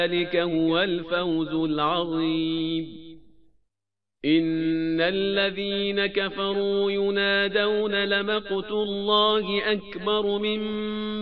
ذلك هو الفوز العظيم. إن الذين كفروا ينادون لمقت الله أكبر من